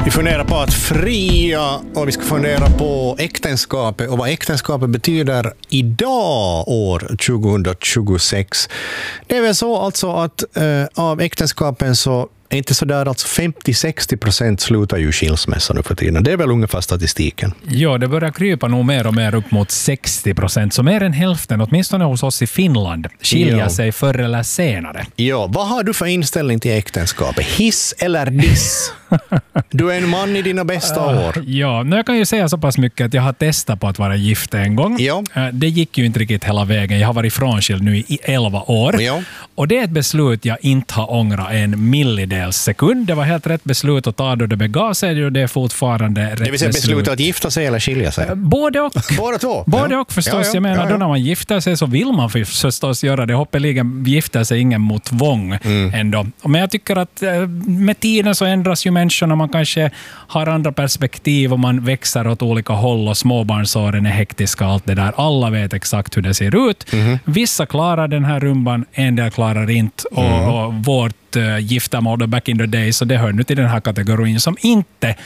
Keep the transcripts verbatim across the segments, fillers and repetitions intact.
Vi funderar på att fria och vi ska fundera på äktenskapet och vad äktenskapet betyder idag år tjugohundratjugosex. Det är väl så alltså att eh, av äktenskapen så är inte så där alltså femtio till sextio procent slutar ju skilsmässa nu för tiden. Det är väl ungefär statistiken. Ja, det börjar krypa nog mer och mer upp mot sextio procent. Så mer än hälften, åtminstone hos oss i Finland, skiljer ja. sig förr eller senare. Ja, vad har du för inställning till äktenskapet? Hiss eller diss? Du är en man i dina bästa uh, år. Ja, nu jag kan ju säga så pass mycket att jag har testat på att vara gift en gång. Ja. Uh, det gick ju inte riktigt hela vägen. Jag har varit frånskild nu i elva år. Ja. Och det är ett beslut jag inte har ångrat en millidels sekund. Det var helt rätt beslut att ta då det begav sig och det är fortfarande rätt beslut. Det vill säga beslutet att gifta sig eller skilja sig? Uh, både och. Båda två? Både ja. och förstås. Ja, ja. Jag menar, ja, ja. då när man gifter sig så vill man förstås göra det. Hoppeligen gifter sig ingen mot tvång mm. ändå. Men jag tycker att med tiden så ändras ju människorna. Man kanske har andra perspektiv och man växer åt olika håll och småbarnsåren är hektiska och allt det där. Alla vet exakt hur det ser ut. Mm. Vissa klarar den här rumban, en del klarar inte. Mm. Och, och vårt uh, giftermål back in the day, så det hör nu till den här kategorin som inte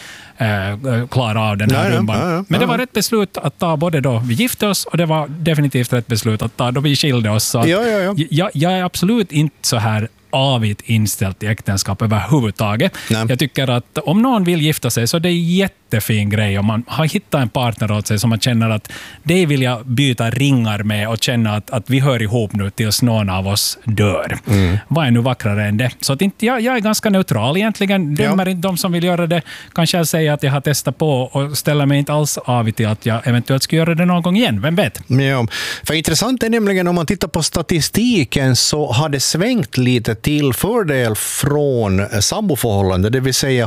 uh, klarar av den här nej, rumban. nej, nej, Men det nej. var rätt beslut att ta både då vi gifte oss och det var definitivt rätt beslut att ta då vi skilde oss. Så att ja, ja, ja. Jag, jag är absolut inte så här avigt inställt i äktenskap överhuvudtaget. Nej. Jag tycker att om någon vill gifta sig så är det en jättefin grej om man har hittat en partner åt sig som man känner att det vill jag byta ringar med och känna att, att vi hör ihop nu tills någon av oss dör. Mm. Vad är nu vackrare än det? Så att inte, jag, jag är ganska neutral egentligen. Dömer ja. inte de som vill göra det. Kanske jag säger att jag har testat på och ställer mig inte alls av till att jag eventuellt ska göra det någon gång igen. Vem vet? Ja. För intressant är nämligen om man tittar på statistiken så har det svängt lite till fördel från samboförhållande, det vill säga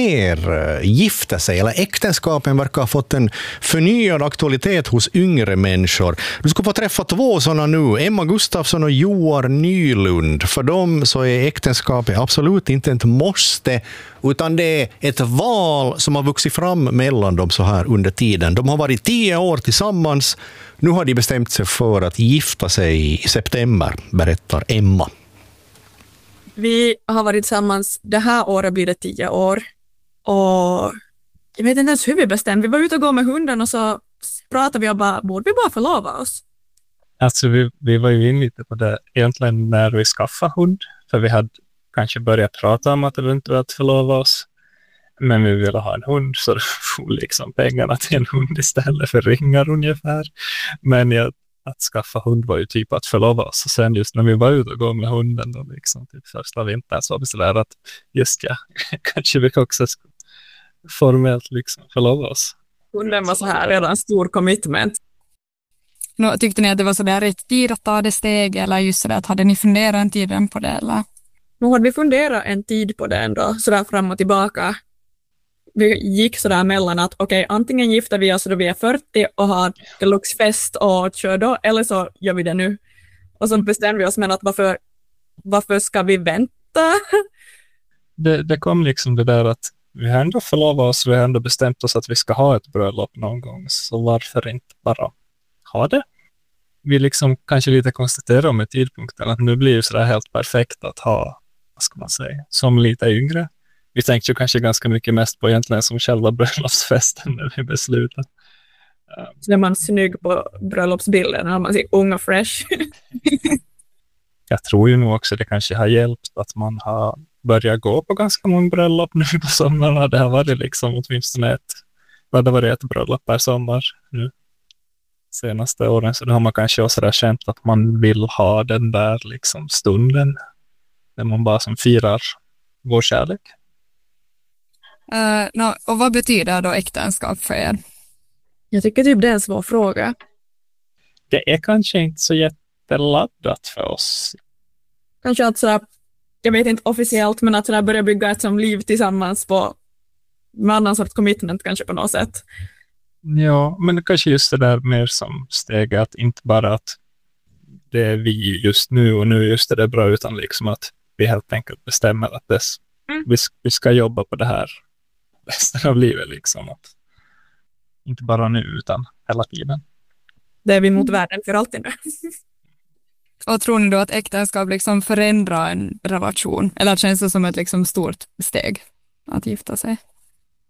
fler gifter sig, eller äktenskapen verkar ha fått en förnyad aktualitet hos yngre människor. Du ska få träffa två sådana nu, Emma Gustafsson och Joar Nylund. För dem så är äktenskapet absolut inte ett måste, utan det är ett val som har vuxit fram mellan dem så här under tiden. De har varit tio år tillsammans, nu har de bestämt sig för att gifta sig i september, berättar Emma. Vi har varit tillsammans, det här året blir det tio år. Och jag vet inte ens hur vi bestämde. Vi var ute och gå med hunden och så pratade vi och bara, borde vi bara förlova oss? Alltså vi, vi var ju inne lite på det egentligen när vi skaffade hund. För vi hade kanske börjat prata om att eventuellt förlova oss. Men vi ville ha en hund så det får liksom pengarna till en hund istället för ringar ungefär. Men jag att skaffa hund var ju typ att förlova oss. Och sen just när vi var ute och gå med hunden då liksom typ första vintern så var vi sådär att just ja, kanske vi också ska formellt liksom förlova oss. Hunden var så här redan stor commitment. Nå, tyckte ni att det var sådär rätt tid att ta det steg eller just sådär att hade ni funderat en tid på det eller? Nu hade vi funderat en tid på det ändå, sådär fram och tillbaka. Vi gick sådär mellan att okej, okay, antingen gifter vi oss då vi är fyrtio och har deluxefest och kör då, eller så gör vi det nu. Och så bestämde vi oss med att varför, varför ska vi vänta? Det, det kom liksom det där att vi har ändå förlovat oss, vi har ändå bestämt oss att vi ska ha ett bröllop någon gång, så varför inte bara ha det? Vi liksom kanske lite konstaterar med tidpunkten att nu blir det sådär helt perfekt att ha, vad ska man säga, som lite yngre. Vi tänkte ju kanske ganska mycket mest på egentligen som själva bröllopsfesten när vi beslutade. Så är man snygg på bröllopsbilden när man ser ung och fresh. Jag tror ju nog också det kanske har hjälpt att man har börjat gå på ganska många bröllop nu på sommarna. Det har varit liksom åtminstone ett, vad det varit ett bröllop per sommar nu senaste åren. Så då har man kanske också där känt att man vill ha den där liksom stunden när man bara som firar vår kärlek. Uh, no, och vad betyder då äktenskap för er? Jag tycker typ det är en svår fråga. Det är kanske inte så jätteladdat för oss. Kanske att sådär, jag vet inte officiellt, men att sådär börja bygga ett som liv tillsammans på med annan sorts commitment kanske på något sätt. Ja, men kanske just det där mer som steg att inte bara att det är vi just nu och nu just det där bra, utan liksom att vi helt enkelt bestämmer att det, mm. vi, vi ska jobba på det här resten av livet liksom. Att inte bara nu utan hela tiden. Det är vi mot världen för alltid nu. Och tror ni då att äktenskap liksom förändrar en relation? Eller känns det som ett liksom stort steg att gifta sig?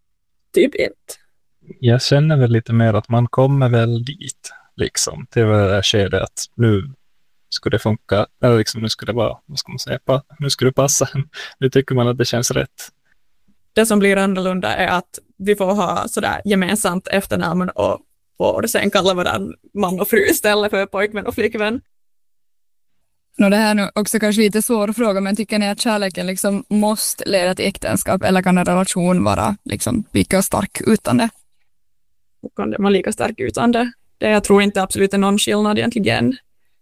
typ inte. Jag känner väl lite mer att man kommer väl dit liksom till det här skedet att nu skulle det funka, eller liksom nu skulle det vara, vad ska man säga, pa, nu skulle det passa. Nu tycker man att det känns rätt. Det som blir annorlunda är att vi får ha sådär gemensamt efternamn och får sen kalla varandra man och fru istället för pojkvän och flickvän. No, det här är nu också kanske lite svår fråga, men tycker ni att kärleken liksom måste leda till äktenskap eller kan en relation vara liksom lika stark utan det? Och kan det vara lika stark utan det? Det jag tror inte absolut är någon skillnad egentligen.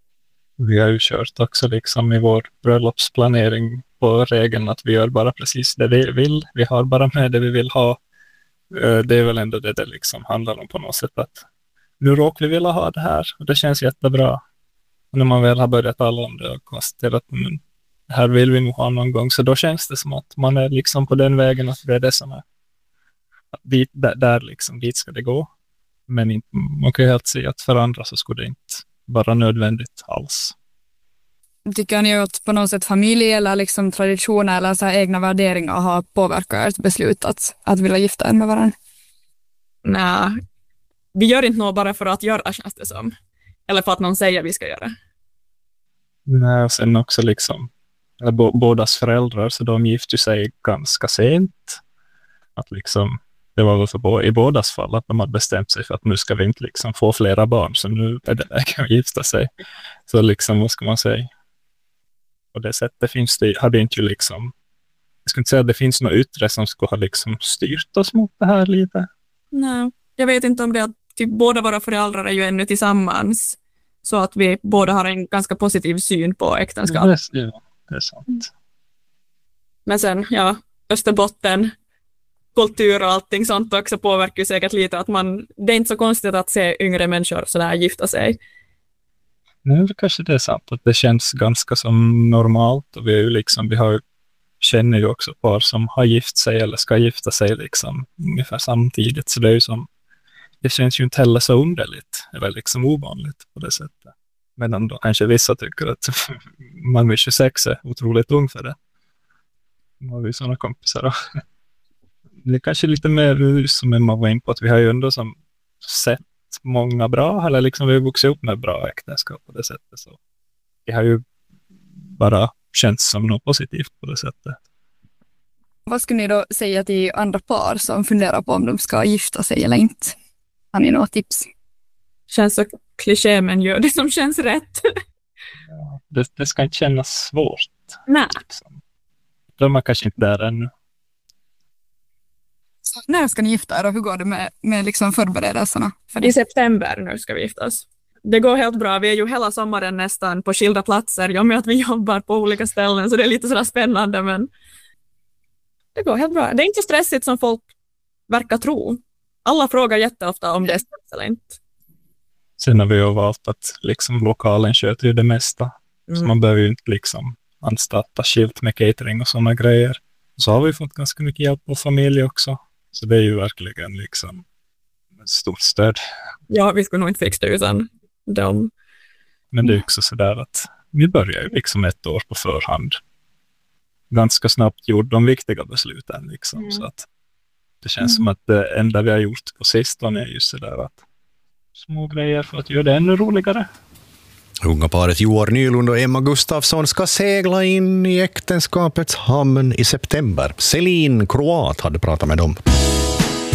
Vi har ju kört också liksom i vår bröllopsplanering på regeln att vi gör bara precis det vi vill. Vi har bara med det vi vill ha. Det är väl ändå det det liksom handlar om på något sätt. Att nu råkar vi vilja ha det här och det känns jättebra. Och när man väl har börjat tala om det och konstaterat att men, här vill vi nog ha någon gång, så då känns det som att man är liksom på den vägen att det är det som är. Dit, där, där liksom, dit ska det gå. Men inte, man kan ju helt se att för andra så skulle det inte vara nödvändigt alls. Tycker ni att på något sätt familj eller liksom traditioner eller så här egna värderingar har påverkat ert beslut att, att vilja gifta er med varandra? Nej, vi gör inte något bara för att göra, känns det som. Eller för att någon säger vi ska göra. Nej, och sen också liksom eller b- bådas föräldrar, så de gifte sig ganska sent. Att liksom, det var väl för bo- i bådas fall att de hade bestämt sig för att nu ska vi inte liksom få flera barn, så nu är det läge att gifta sig. Så liksom, vad ska man säga? På det sättet finns det, hade inte ju liksom, jag skulle inte säga att det finns något yttre som skulle ha liksom styrt oss mot det här lite. Nej, jag vet inte om det att typ båda våra föräldrar är ju ännu tillsammans, så att vi båda har en ganska positiv syn på äktenskap. Ja, det, ja, det är sant. Men sen, ja, Österbotten, kultur och allting sånt också påverkar ju säkert lite att man, det är inte så konstigt att se yngre människor sådär gifta sig. Nu kanske det är sant att det känns ganska som normalt, och vi är ju liksom, vi har, känner ju också par som har gift sig eller ska gifta sig liksom ungefär samtidigt, så det är ju som, det känns ju inte heller så underligt eller liksom ovanligt på det sättet. Medan då kanske vissa tycker att man vid tjugosex är otroligt ung för det. Nu har vi sådana kompisar då. Det är kanske lite mer som man var in på att vi har ju ändå som sett många bra, eller liksom vi har vuxit upp med bra äktenskap på det sättet, så det har ju bara känts som något positivt på det sättet. Vad skulle ni då säga till andra par som funderar på om de ska gifta sig eller inte? Har ni några tips? Känns så kliché, men gör det som känns rätt. Ja, det, det ska inte kännas svårt. Nej. Liksom. Då är man kanske inte där ännu. Så när ska ni gifta er och hur går det med, med liksom förberedelserna för det? I september nu ska vi giftas. Det går helt bra. Vi är ju hela sommaren nästan på skilda platser. Jag med att vi jobbar på olika ställen, så det är lite sådär spännande, men det går helt bra. Det är inte stressigt som folk verkar tro. Alla frågar jätteofta om det är stress eller inte. Sen har vi ju valt att liksom lokalen sköter ju det mesta. Mm. Så man behöver ju inte liksom anstarta skilt med catering och sådana grejer. Så har vi fått ganska mycket hjälp av familj också. Så det är ju verkligen liksom ett stort stöd. Ja, vi skulle nog inte fixa det utan dem. Men det är också sådär att vi börjar ju liksom ett år på förhand. Ganska snabbt gjort de viktiga besluten liksom. Mm. Så att det känns mm. som att det enda vi har gjort på sistone är just sådär att små grejer för att göra det ännu roligare. Unga paret Joar Nylund och Emma Gustafsson ska segla in i äktenskapets hamn i september. Celine Croat hade pratat med dem.